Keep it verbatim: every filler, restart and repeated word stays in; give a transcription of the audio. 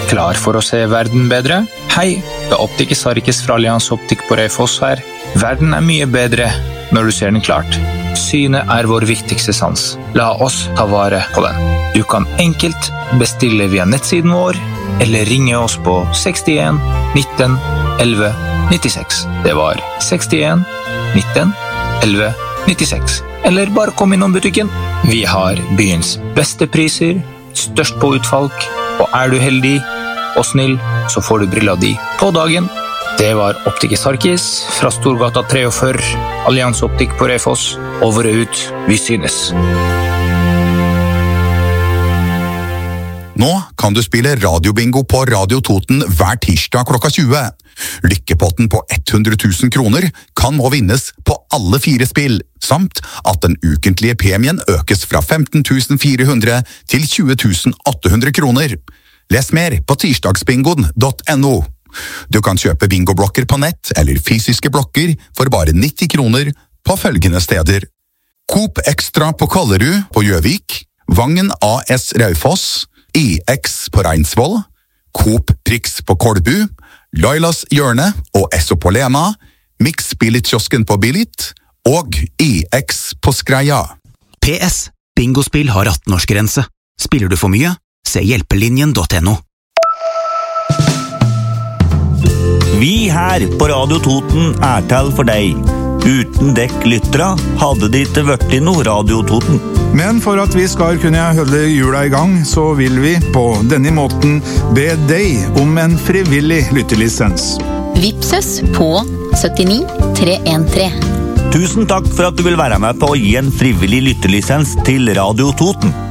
Klar for å se verden bedre? Hei, det er Optiker Sarkis fra Allianz Optik på Raufoss her. Verden er mye bedre når du ser den klart. Synet er vår viktigste sans. La oss ta vare på den. Du kan enkelt bestille via nettsiden vår, eller ringe oss på sekstien nitten elleve nittiseks. Det var sekstien nitten elleve nittiseks. Eller bare kom innom butikken. Vi har byens beste priser, størst på utvalg, og er du heldig og snill, så får du brilla di på dagen. Det var Optiker Sarkis fra Storgata førtitre, Allianz Optik på Raufoss. Over og ut, vi synes. Nå kan du spille radiobingo på Radio Toten hver tirsdag klokka tjue. Lykkepotten på hundre tusen kroner kan nå vinnes på alle fire spill, samt at den ukentlige premien økes fra femten tusen fire hundre til tjue tusen åtte hundre kroner. Les mer på tirsdagsbingoen punktum no. Du kan kjøpe bingoblokker på nett eller fysiske blokker for bare nitti kroner på følgende steder. Coop Extra på Kollerud på Gjøvik, Vangen A S Raufoss, I X på Reinsvoll, Coop Prix på Kolbu, Lailas Hjørne og Esso på Lena, Mix Billit-kiosken på Billit og I X på Skreia. P S. Bingospill har atten-årsgrense. Spiller du for mye? Se hjelpelinjen punktum no. Vi her på Radio Toten er til for deg. Uten dekk lyttere hadde det ikke vært noe Radio Toten. Men for at vi skal kunne holde jula i gang, så vil vi på denne måten be deg om en frivillig lyttelisens. Vipses på syttini tre en tre. Tusen takk for at du vil være med på å gi en frivillig lyttelisens til Radio Toten.